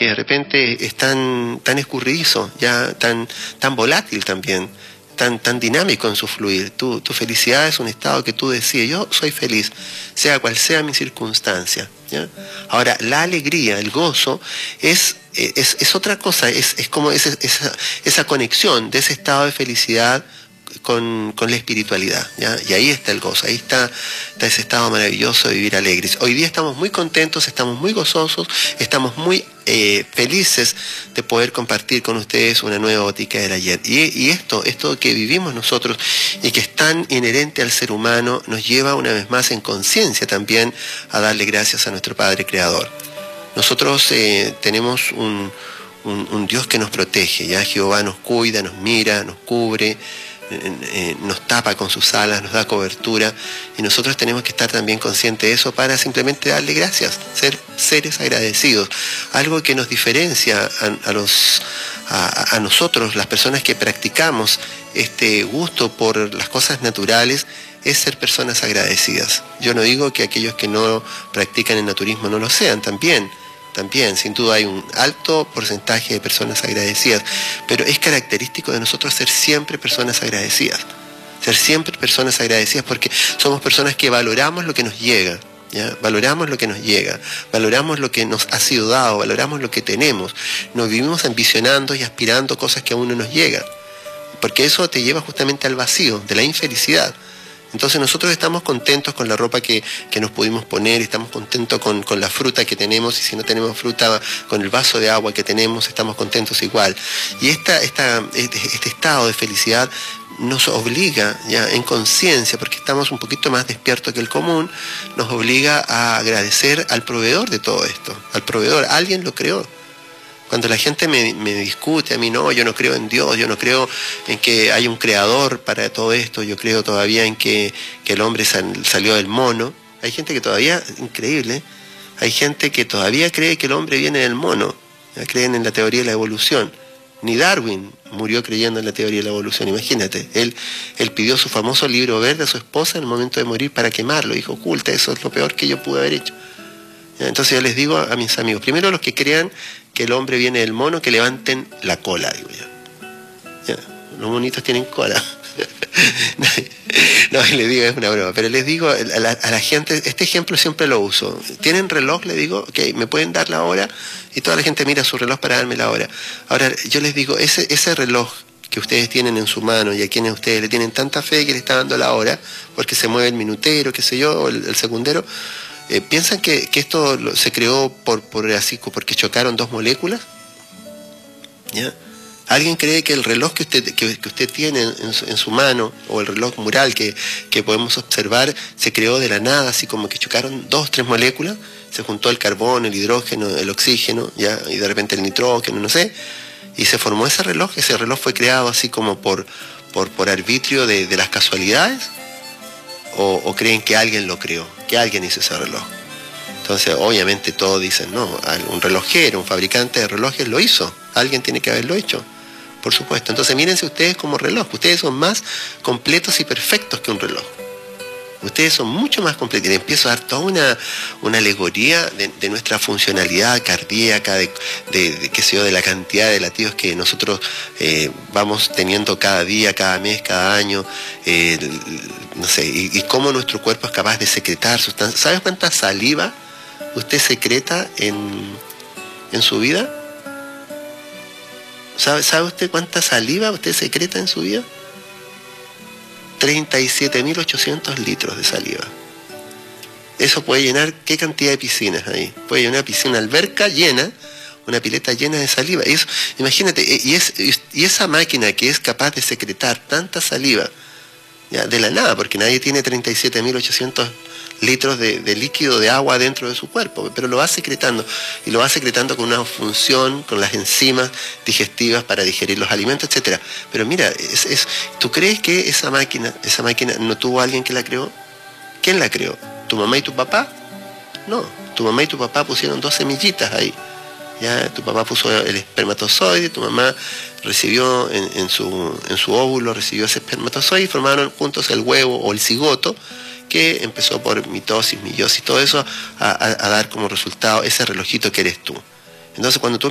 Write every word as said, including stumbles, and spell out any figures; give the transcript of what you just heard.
que de repente es tan, tan escurridizo, ya tan, tan volátil también, tan, tan dinámico en su fluir. Tu, tu felicidad es un estado que tú decides, yo soy feliz, sea cual sea mi circunstancia, ¿ya? Ahora, la alegría, el gozo, es, es, es otra cosa, es, es como ese, esa, esa conexión de ese estado de felicidad Con, con la espiritualidad, ¿ya? Y ahí está el gozo, ahí está, está ese estado maravilloso de vivir alegres. Hoy día estamos muy contentos, estamos muy gozosos, estamos muy eh, felices de poder compartir con ustedes una nueva botica del ayer. Y, y esto, esto que vivimos nosotros y que es tan inherente al ser humano, nos lleva una vez más en conciencia también a darle gracias a nuestro Padre Creador. Nosotros eh, tenemos un, un, un Dios que nos protege, ¿ya? Jehová nos cuida, nos mira, nos cubre, Eh, nos tapa con sus alas, nos da cobertura, y nosotros tenemos que estar también conscientes de eso para simplemente darle gracias, ser seres agradecidos. Algo que nos diferencia a, a, los, a, a nosotros, las personas que practicamos este gusto por las cosas naturales, es ser personas agradecidas. Yo no digo que aquellos que no practican el naturismo no lo sean, también También, sin duda, hay un alto porcentaje de personas agradecidas, pero es característico de nosotros ser siempre personas agradecidas, ser siempre personas agradecidas porque somos personas que valoramos lo que nos llega, ¿ya? Valoramos lo que nos llega, valoramos lo que nos ha sido dado, valoramos lo que tenemos, nos vivimos ambicionando y aspirando cosas que aún no nos llegan, porque eso te lleva justamente al vacío, de la infelicidad. Entonces nosotros estamos contentos con la ropa que, que nos pudimos poner, estamos contentos con, con la fruta que tenemos, y si no tenemos fruta, con el vaso de agua que tenemos, estamos contentos igual. Y esta, esta, este, este estado de felicidad nos obliga, ya en conciencia, porque estamos un poquito más despiertos que el común, nos obliga a agradecer al proveedor de todo esto, al proveedor. Alguien lo creó. Cuando la gente me, me discute a mí, no, yo no creo en Dios, yo no creo en que hay un creador para todo esto, yo creo todavía en que, que el hombre sal, salió del mono. Hay gente que todavía, increíble, hay gente que todavía cree que el hombre viene del mono, ya creen en la teoría de la evolución. Ni Darwin murió creyendo en la teoría de la evolución, imagínate. Él, él pidió su famoso libro verde a su esposa en el momento de morir para quemarlo, dijo, oculta, eso es lo peor que yo pude haber hecho. Entonces yo les digo a mis amigos, primero los que crean que el hombre viene del mono, que levanten la cola, digo yo. Ya, los monitos tienen cola. No, les digo, es una broma, pero les digo a la, a la gente, este ejemplo siempre lo uso. ¿Tienen reloj? Le digo, ok, ¿me pueden dar la hora? Y toda la gente mira su reloj para darme la hora. Ahora, yo les digo, ese, ese reloj que ustedes tienen en su mano y a quienes ustedes le tienen tanta fe que le está dando la hora, porque se mueve el minutero, qué sé yo, o el, el segundero, Eh, ¿piensan que, que esto se creó por, por así, porque chocaron dos moléculas? ¿Ya? ¿Alguien cree que el reloj que usted, que, que usted tiene en su, en su mano, o el reloj mural que, que podemos observar, se creó de la nada, así como que chocaron dos, tres moléculas, se juntó el carbón, el hidrógeno, el oxígeno, ¿ya? Y de repente el nitrógeno, no sé, y se formó ese reloj? ¿Ese reloj fue creado así como por, por, por arbitrio de, de las casualidades? O, ¿O creen que alguien lo creó, que alguien hizo ese reloj? Entonces, obviamente todos dicen, no, un relojero, un fabricante de relojes lo hizo, alguien tiene que haberlo hecho, por supuesto. Entonces, mírense ustedes como reloj, ustedes son más completos y perfectos que un reloj. Ustedes son mucho más completos. Y les empiezo a dar toda una, una alegoría de, de nuestra funcionalidad cardíaca, de, de, de, qué sé yo, de la cantidad de latidos que nosotros eh, vamos teniendo cada día, cada mes, cada año, eh, no sé, y, y cómo nuestro cuerpo es capaz de secretar sustancias. ¿Sabes cuánta saliva usted secreta en, en su vida? ¿Sabe, ¿Sabe usted cuánta saliva usted secreta en su vida? treinta y siete mil ochocientos litros de saliva. Eso puede llenar, ¿qué cantidad de piscinas ahí? Puede llenar una piscina, una alberca llena, una pileta llena de saliva. Y eso, imagínate, y, es, y esa máquina que es capaz de secretar tanta saliva, ya, de la nada, porque nadie tiene treinta y siete mil ochocientos litros de, de líquido de agua dentro de su cuerpo, pero lo va secretando, y lo va secretando con una función, con las enzimas digestivas para digerir los alimentos, etcétera. Pero mira, es, es, ¿tú crees que esa máquina, esa máquina no tuvo alguien que la creó? ¿Quién la creó? ¿Tu mamá y tu papá? No, tu mamá y tu papá pusieron dos semillitas ahí. Ya, tu papá puso el espermatozoide, tu mamá recibió en, en, su, en su óvulo, recibió ese espermatozoide y formaron juntos el huevo o el cigoto, que empezó por mitosis, meiosis, todo eso a, a, a dar como resultado ese relojito que eres tú. Entonces, cuando tú